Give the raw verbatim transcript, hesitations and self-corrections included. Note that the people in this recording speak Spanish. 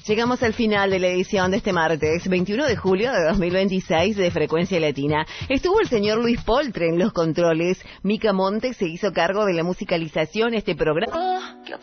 Llegamos al final de la edición de este martes, veintiuno de julio de dos mil veintiséis de Frecuencia Latina. Estuvo el señor Luis Poltre en los controles. Mica Monte se hizo cargo de la musicalización de este programa.